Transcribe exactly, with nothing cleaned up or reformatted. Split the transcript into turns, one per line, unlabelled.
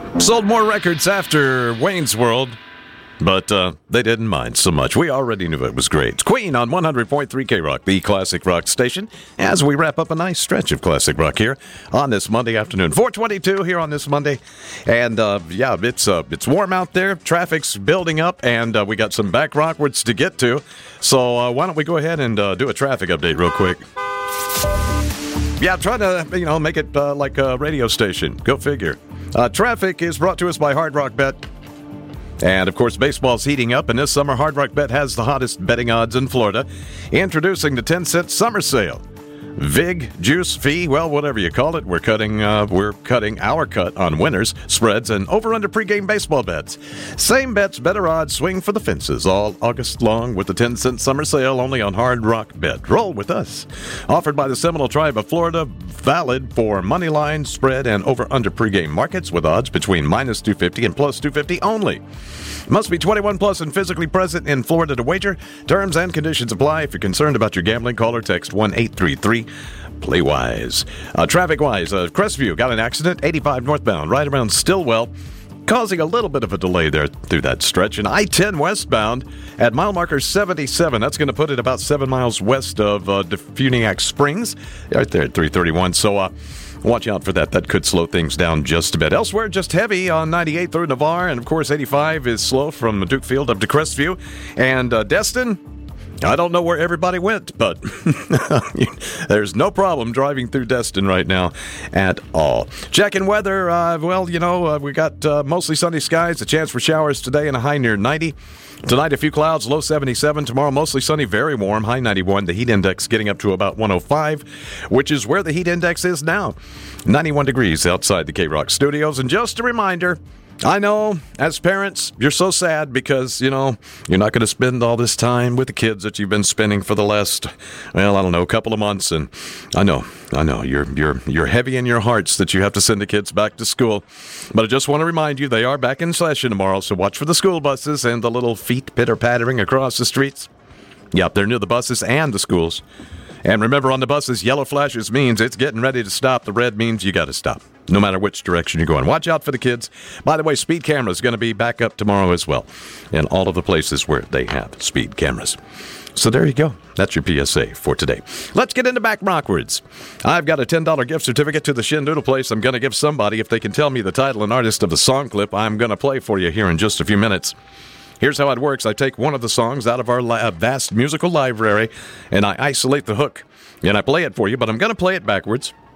Sold more records after Wayne's World, but uh, they didn't mind so much. We already knew it was great. It's Queen on one hundred point three K-Rock, the classic rock station, as we wrap up a nice stretch of classic rock here on this Monday afternoon. four twenty-two here on this Monday, and uh, yeah, it's uh, it's warm out there. Traffic's building up, and uh, we got some back rockwards to get to. So uh, why don't we go ahead and uh, do a traffic update real quick? Yeah, trying to, you know, make it uh, like a radio station. Go figure. Uh, traffic is brought to us by Hard Rock Bet. And, of course, baseball's heating up, and this summer, Hard Rock Bet has the hottest betting odds in Florida. Introducing the ten cent Summer Sale. Vig, juice, fee, well, whatever you call it, we're cutting uh, we're cutting our cut on winners, spreads, and over-under pregame baseball bets. Same bets, better odds, swing for the fences all August long with the ten cent Summer Sale only on Hard Rock Bet. Roll with us. Offered by the Seminole Tribe of Florida, valid for money line, spread, and over-under pregame markets with odds between minus two fifty and plus two fifty only. Must be twenty-one plus and physically present in Florida to wager. Terms and conditions apply. If you're concerned about your gambling, call or text one eight three three play wise. Uh, traffic-wise, uh, Crestview got an accident, eighty-five northbound, right around Stillwell, causing a little bit of a delay there through that stretch. And I ten westbound at mile marker seventy-seven. That's going to put it about seven miles west of uh, Defuniak Springs, right there at three thirty-one. So, uh, watch out for that. That could slow things down just a bit. Elsewhere, just heavy on ninety-eight through Navarre. And, of course, eighty-five is slow from Duke Field up to Crestview. And uh, Destin, I don't know where everybody went, but there's no problem driving through Destin right now at all. Checking weather, uh, well, you know, uh, we got uh, mostly sunny skies, a chance for showers today and a high near ninety. Tonight, a few clouds, low seventy-seven. Tomorrow, mostly sunny, very warm, high ninety-one. The heat index getting up to about one oh five, which is where the heat index is now. ninety-one degrees outside the K-Rock studios. And just a reminder, I know, as parents, you're so sad because, you know, you're not going to spend all this time with the kids that you've been spending for the last, well, I don't know, a couple of months. And I know, I know, you're you're you're heavy in your hearts that you have to send the kids back to school. But I just want to remind you, they are back in session tomorrow, so watch for the school buses and the little feet pitter-pattering across the streets. Yep, they're near the buses and the schools. And remember, on the buses, yellow flashes means it's getting ready to stop. The red means you got to stop, no matter which direction you're going. Watch out for the kids. By the way, speed cameras going to be back up tomorrow as well in all of the places where they have speed cameras. So there you go. That's your P S A for today. Let's get into back rockwards. I've got a ten dollars gift certificate to the Shindoodle Place. I'm going to give somebody, if they can tell me the title and artist of the song clip, I'm going to play for you here in just a few minutes. Here's how it works. I take one of the songs out of our la- vast musical library, and I isolate the hook, and I play it for you, but I'm going to play it backwards.